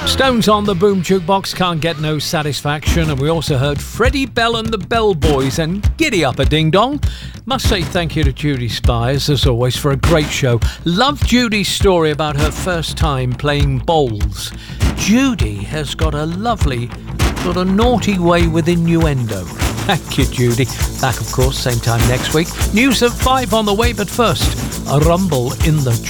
Stones on the Boom Jukebox, Can't Get No Satisfaction, and we also heard Freddie Bell and the Bell Boys and Giddy Up a Ding Dong. Must say thank you to Judy Spires, as always, for a great show. Love Judy's story about her first time playing bowls. Judy has got a lovely sort of naughty way with innuendo. Thank you, Judy. Back, of course, same time next week. News at 5 on the way, but first, a rumble in the